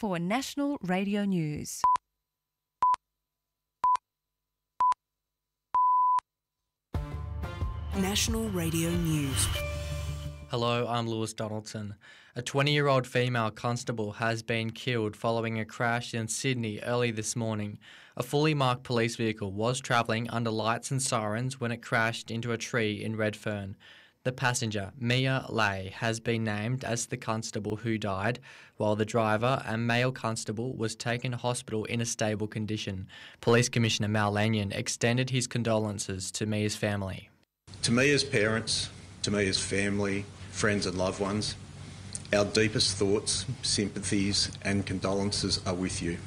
for National Radio News. National Radio News. Hello, I'm Lewis Donaldson. A 20-year-old female constable has been killed following a crash in Sydney early this morning. A fully marked police vehicle was travelling under lights and sirens when it crashed into a tree in Redfern. The passenger, Mia Lay, has been named as the constable who died, while the driver, a male constable, was taken to hospital in a stable condition. Police Commissioner Mal Lanyon extended his condolences to Mia's family. To Mia's parents, to Mia's family, friends and loved ones, our deepest thoughts, sympathies and condolences are with you.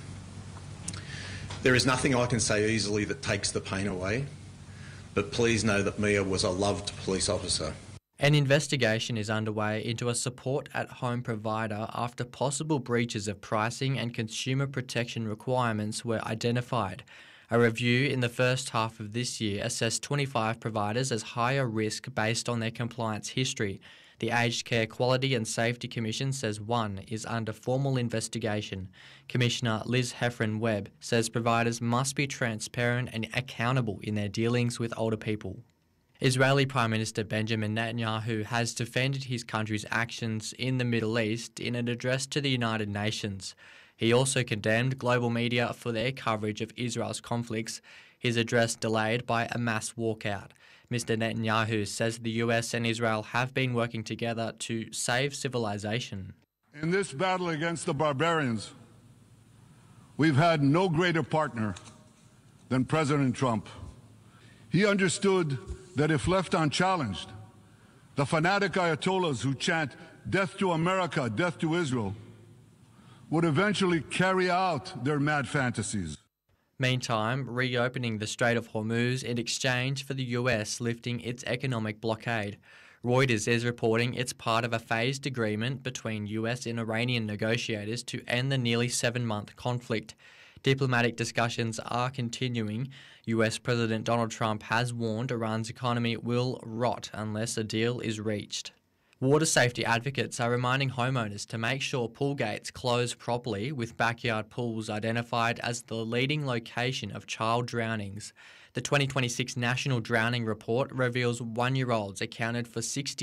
There is nothing I can say easily that takes the pain away, but please know that Mia was a loved police officer. An investigation is underway into a support-at-home provider after possible breaches of pricing and consumer protection requirements were identified. A review in the first half of this year assessed 25 providers as higher risk based on their compliance history. The Aged Care Quality and Safety Commission says one is under formal investigation. Commissioner Liz Heffron-Webb says providers must be transparent and accountable in their dealings with older people. Israeli Prime Minister Benjamin Netanyahu has defended his country's actions in the Middle East in an address to the United Nations. He also condemned global media for their coverage of Israel's conflicts, his address delayed by a mass walkout. Mr. Netanyahu says the US and Israel have been working together to save civilization. In this battle against the barbarians, we've had no greater partner than President Trump. He understood that if left unchallenged, the fanatic Ayatollahs who chant "Death to America, death to Israel" would eventually carry out their mad fantasies. Meantime, reopening the Strait of Hormuz in exchange for the US lifting its economic blockade. Reuters is reporting it's part of a phased agreement between US and Iranian negotiators to end the nearly 7-month conflict. Diplomatic discussions are continuing. US President Donald Trump has warned Iran's economy will rot unless a deal is reached. Water safety advocates are reminding homeowners to make sure pool gates close properly, with backyard pools identified as the leading location of child drownings. The 2026 National Drowning Report reveals 1-year-olds accounted for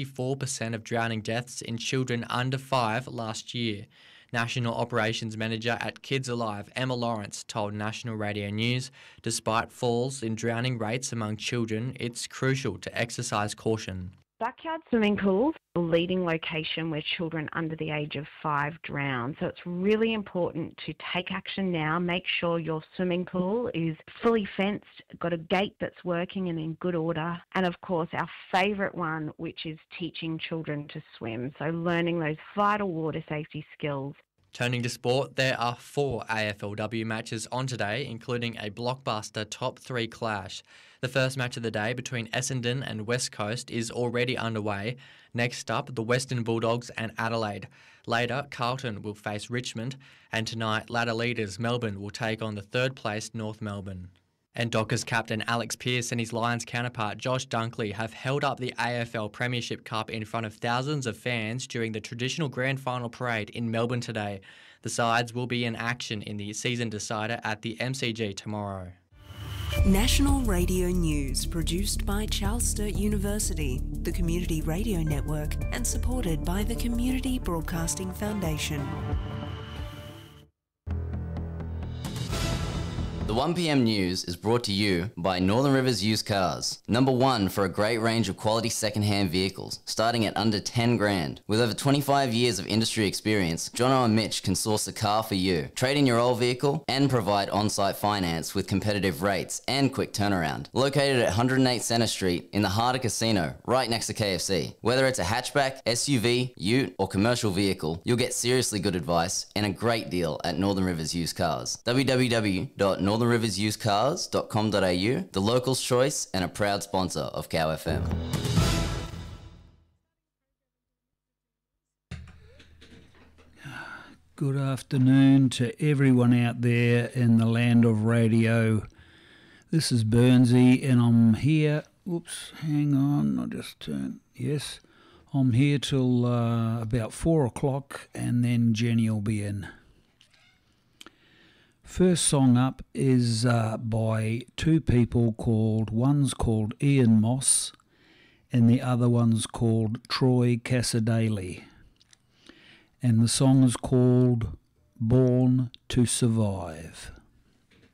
64% of drowning deaths in children under 5 last year. National Operations Manager at Kids Alive, Emma Lawrence, told National Radio News, despite falls in drowning rates among children, it's crucial to exercise caution. Backyard swimming pools, the leading location where children under the age of 5 drown. So it's really important to take action now. Make sure your swimming pool is fully fenced, got a gate that's working and in good order. And of course, our favourite one, which is teaching children to swim. So learning those vital water safety skills. Turning to sport, there are 4 AFLW matches on today, including a blockbuster top 3 clash. The first match of the day between Essendon and West Coast is already underway. Next up, the Western Bulldogs and Adelaide. Later, Carlton will face Richmond, and tonight, ladder leaders Melbourne will take on the third-placed North Melbourne. And Dockers captain Alex Pearce and his Lions counterpart Josh Dunkley have held up the AFL Premiership Cup in front of thousands of fans during the traditional grand final parade in Melbourne today. The sides will be in action in the season decider at the MCG tomorrow. National Radio News, produced by Charles Sturt University, the Community Radio Network, and supported by the Community Broadcasting Foundation. The 1pm news is brought to you by Northern Rivers Used Cars. Number 1 for a great range of quality second-hand vehicles, starting at under 10 grand. With over 25 years of industry experience, Jono and Mitch can source a car for you, trade in your old vehicle, and provide on-site finance with competitive rates and quick turnaround. Located at 108 Centre Street in the heart of Casino, right next to KFC. Whether it's a hatchback, SUV, ute, or commercial vehicle, you'll get seriously good advice and a great deal at Northern Rivers Used Cars. www.northernriversusedcars.com.au, the locals' choice and a proud sponsor of Cow FM. Good afternoon to everyone out there in the land of radio. This is Burnsy and I'm here. Oops, hang on, I'll just turn. Yes, I'm here till about 4 o'clock and then Jenny will be in. First song up is by two people one's called Ian Moss and the other one's called Troy Cassadaly. And the song is called Born to Survive.